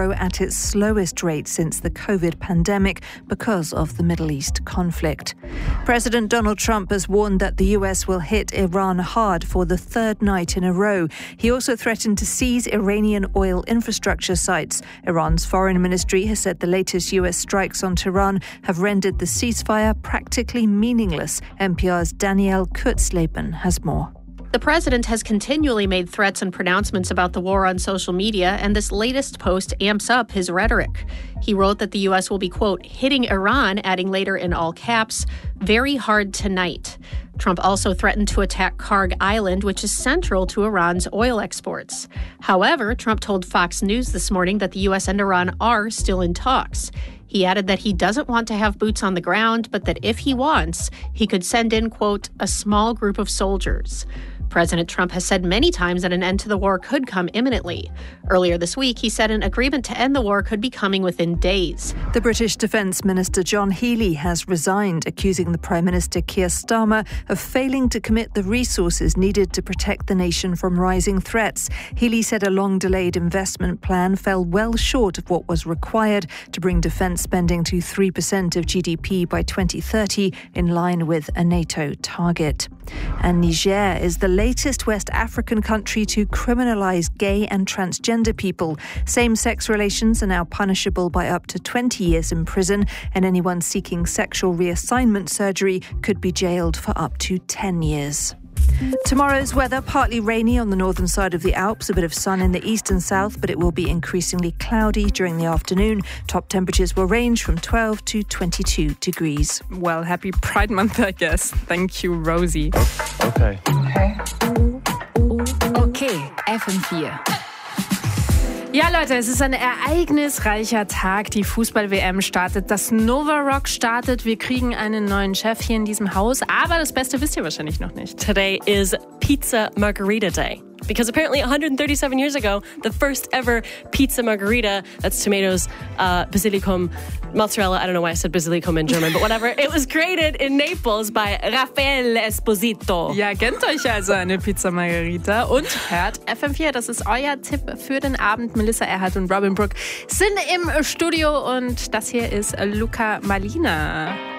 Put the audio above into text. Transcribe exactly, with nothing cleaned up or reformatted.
grow at its slowest rate since the COVID pandemic because of the Middle East conflict. President Donald Trump has warned that the U S will hit Iran hard for the third night in a row. He also threatened to seize Iranian oil infrastructure sites. Iran's foreign ministry has said the latest U S strikes on Tehran have rendered the ceasefire practically meaningless. N P R's Danielle Kurtzleben has more. The president has continually made threats and pronouncements about the war on social media, and this latest post amps up his rhetoric. He wrote that the U S will be, quote, hitting Iran, adding later in all caps, very hard tonight. Trump also threatened to attack Karg Island, which is central to Iran's oil exports. However, Trump told Fox News this morning that the U S and Iran are still in talks. He added that he doesn't want to have boots on the ground, but that if he wants, he could send in, quote, a small group of soldiers. President Trump has said many times that an end to the war could come imminently. Earlier this week, he said an agreement to end the war could be coming within days. The British Defence Minister John Healey has resigned, accusing the Prime Minister Keir Starmer of failing to commit the resources needed to protect the nation from rising threats. Healey said a long-delayed investment plan fell well short of what was required to bring defence spending to three percent of G D P by twenty thirty, in line with a NATO target. And Niger is the latest West African country to criminalise gay and transgender people. Same-sex relations are now punishable by up to twenty years in prison, and anyone seeking sexual reassignment surgery could be jailed for up to ten years. Tomorrow's weather, partly rainy on the northern side of the Alps, a bit of sun in the east and south, but it will be increasingly cloudy during the afternoon. Top temperatures will range from twelve to twenty-two degrees. Well, happy Pride Month, I guess. Thank you, Rosie. Okay. Okay. Okay, F M vier. Ja, Leute, es ist ein ereignisreicher Tag. Die Fußball-W M startet, das Nova Rock startet. Wir kriegen einen neuen Chef hier in diesem Haus. Aber das Beste wisst ihr wahrscheinlich noch nicht. Today is Pizza Margarita Day. Because apparently one hundred thirty-seven years ago, the first ever pizza margarita, that's tomatoes, uh, basilicum, mozzarella, I don't know why I said basilicum in German, but whatever, it was created in Naples by Raffaele Esposito. Ja, gönnt euch also eine Pizza Margarita und hört F M vier, das ist euer Tipp für den Abend. Melissa Erhardt und Robin Brook sind im Studio und das hier ist Luca Malina.